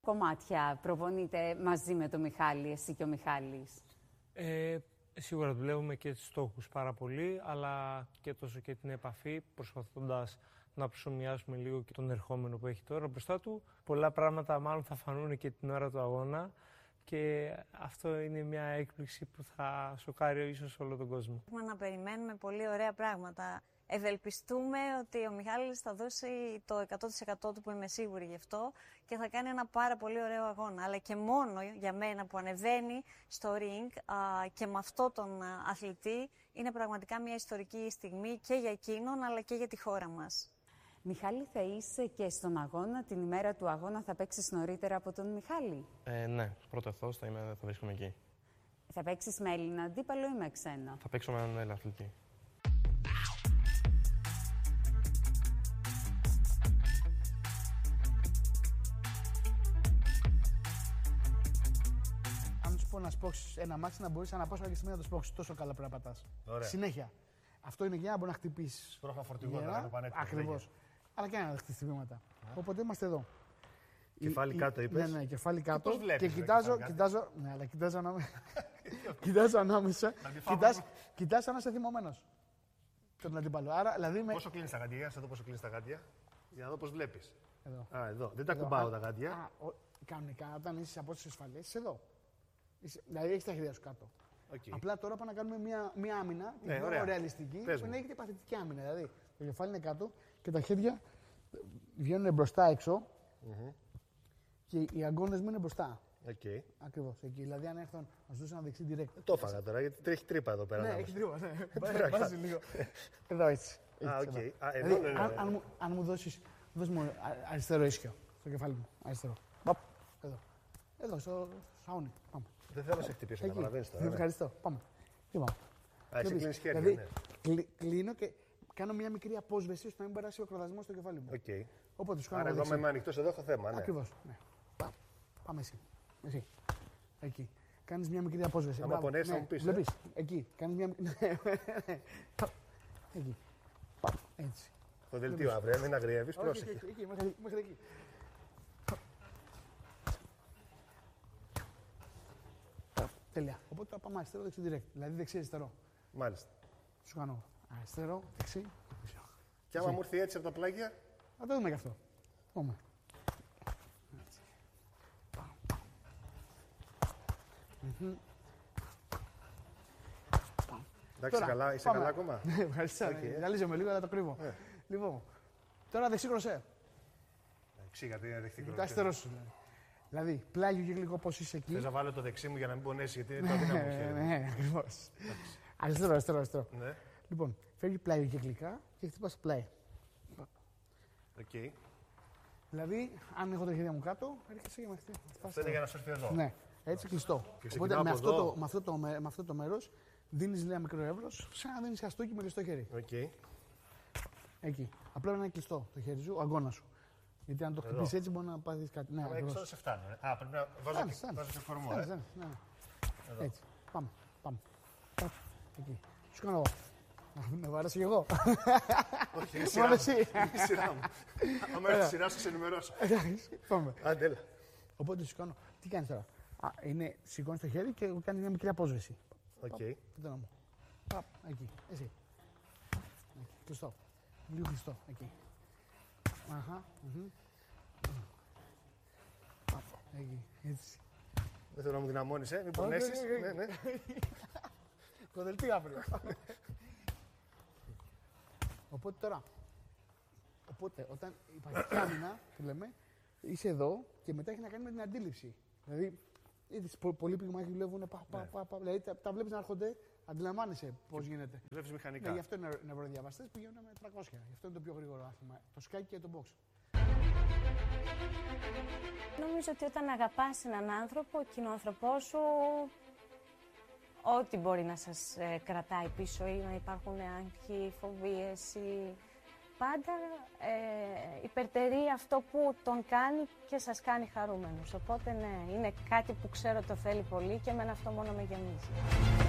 κομμάτια προπονείτε μαζί με τον Μιχάλη, εσύ και ο Μιχάλης? Σίγουρα δουλεύουμε και τους στόχους πάρα πολύ, αλλά και τόσο και την επαφή, προσπαθώντας να προσομοιάσουμε λίγο και τον ερχόμενο που έχει τώρα μπροστά του. Πολλά πράγματα μάλλον θα φανούν και την ώρα του αγώνα και αυτό είναι μια έκπληξη που θα σοκάρει ίσως όλο τον κόσμο. Έχουμε να περιμένουμε πολύ ωραία πράγματα. Ευελπιστούμε ότι ο Μιχάλης θα δώσει το 100% του, που είμαι σίγουρη γι' αυτό, και θα κάνει ένα πάρα πολύ ωραίο αγώνα. Αλλά και μόνο για μένα που ανεβαίνει στο ring και με αυτό τον αθλητή, είναι πραγματικά μια ιστορική στιγμή και για εκείνον αλλά και για τη χώρα μας. Μιχάλη, θα είσαι και στον αγώνα, την ημέρα του αγώνα θα παίξεις νωρίτερα από τον Μιχάλη? Ναι, πρώτο εθώς θα βρίσκομαι εκεί. Θα παίξεις με Έλληνα αντίπαλο ή με ξένο? Θα παίξω με έναν Έλληνα αθλητή. Αν σου πω να σπρώξεις ένα μάξι, να μπορείς αναπόσπα και στιγμή να το σπρώξεις. Τόσο καλά πρέπει να πατάς. Συνέχεια. Αυτό είναι για να μπορεί να χτυπήσεις. Στρόφα φορτηγό να το πανέτοιμο. Ακριβώς. Αλλά και να χτυπήσεις βήματα. Οπότε είμαστε εδώ. Κεφάλι κάτω, είπες. Ναι, κεφάλι κάτω. Πώς βλέπεις, και κοιτάζω. Ναι, αλλά κοιτάζω ανάμεσα. Κοιτάζω ανάμεσα. Κοιτάζω αν είσαι θυμωμένος. Τον αντίπαλο. Άρα, δηλαδή πόσο κλείνεις τα γάντια, σε δω πόσο κλείνεις τα γάντια. Για να δω πώς βλέπεις. Εδώ. Εδώ. Δεν τα κουμπάω τα γάντια. Κανονικά, όταν είσαι σε απόσταση ασφαλής, είσαι εδώ. Δηλαδή έχεις τα χέρια σου κάτω. Απλά τώρα πάμε να κάνουμε μια άμυνα, την πιο ρεαλιστική, που είναι και παθητική άμυνα. Δηλαδή το κεφάλι είναι κάτω και τα χέρια βγαίνουν μπροστά έξω και οι αγκώνες μου είναι μπροστά. Ακριβώς εκεί. Δηλαδή αν έρθουν να σου δώσω ένα δεξί direct. Το έφαγα τώρα γιατί τρέχει τρύπα εδώ πέρα. Ναι, έχει τρύπα. Βάζει λίγο. Εδώ έτσι. Αν μου δώσεις αριστερό ίσιο στο κεφάλι μου. Αριστερό. Εδώ. Εδώ, στο σαούνι. Πάμε. Δεν θέλω να σε χτυπήσω, να καταλαβαίνεις τώρα. Ευχαριστώ. Πάμε. Λοιπόν. Εσύ κλείνεις χέρια, δηλαδή, κλείνω και κάνω μια μικρή απόσβεση ώστε να μην περάσει ο κροδασμός στο κεφάλι μου. Οπότε σου κάνω. Άρα εδώ με ανοιχτός εδώ έχω θέμα, ναι. Ακριβώς. Ναι. Πάμε εσύ. Εκεί. Κάνεις μια μικρή απόσβεση. Άμα πονέσεις θα μου πεις. Βλέπεις. Εκεί. Κάνεις μια. Εκεί. Έτσι. Το δελτίο αύριο, μην αγριεύεις, πρόσεχε. Εκεί, μέχρι εκεί. Τέλεια. Οπότε θα πάμε αριστερό, δεξί direct. Δηλαδή δεξί-αριστερό. Μάλιστα. Σου κάνω αριστερό, δεξί. Και άμα μου έρθει έτσι από τα πλάγια. Θα το δούμε και αυτό. Πάμε. Εντάξει, καλά, είσαι καλά ακόμα. Ευχαριστώ. Γυαλίζομαι λίγο, αλλά το κρύβω. Λοιπόν, τώρα δεξί κροσέ. Δεξί, γιατί είναι δεξί κροσέ. Το αριστερό σου. Δηλαδή, πλάγιο κυκλικό πώς είσαι εκεί. Θες να βάλω το δεξί μου για να μην πονέσει, γιατί είναι το αδύναμο χέρι. Ναι, ακριβώς. Αριστερό. Λοιπόν, φεύγει πλάγιο κυκλικά και χτυπάς το πλάι. Δηλαδή, αν έχω τα χέρια μου κάτω, έρχεσαι και με χτυπάς. Αυτό είναι για να σου έρθει εδώ. Ναι, έτσι κλειστό. Οπότε με αυτό το μέρος δίνεις λίγα μικρό εύρος, σαν να δίνεις χαστούκι με κλειστό χέρι. Εκεί. Απλά είναι κλειστό το χέρι σου, ο αγκώνα σου. Γιατί αν το χτυπήσεις έτσι μπορεί να πάθεις κάτι. Ναι, ακριβώς. Δεν σε φτάνει. Πρέπει να βάζω και φορμό. Έτσι. Πάμε. Εκεί. Σου κάνω εγώ. Να βαρέσω κι εγώ. Όχι, είναι σειρά μου. Άμα έρθει η σειρά σου, σε ενημερώσω. Πάμε. Αντέλα. Οπότε σου κάνω. Τι κάνεις τώρα? Σηκώνεις το χέρι και κάνεις μια μικρή απόσβεση. Κοίτα να μου. Εκεί. Εσύ. Κλειστό. Λίγο κλειστό. Εκεί. Εκεί. Έτσι. Δεν θέλω να μου δυναμώνεις, μην πονέσεις. Ναι. Το δελτίο αύριο. Οπότε όταν υπάρχει άμυνα, που λέμε, είσαι εδώ και μετά έχει να κάνει με την αντίληψη. Δηλαδή, είδες, πολλοί πυγμάχοι δουλεύουν, δηλαδή τα βλέπεις να έρχονται, αντιλαμβάνεσαι πώς γίνεται. Βλέπεις μηχανικά. Γι' αυτό οι νευροδιαβαστές πηγαίνουν με 300. Γι' αυτό είναι το πιο γρήγορο άθλημα. Το σκάκι και το box. Νομίζω ότι όταν αγαπάς έναν άνθρωπο, ο κοινόανθρωπός σου, ό,τι μπορεί να σας κρατάει πίσω ή να υπάρχουν άγχοι, φοβίες ή πάντα υπερτερεί αυτό που τον κάνει και σας κάνει χαρούμενους. Οπότε ναι, είναι κάτι που ξέρω το θέλει πολύ και εμένα αυτό μόνο με γεμίζει.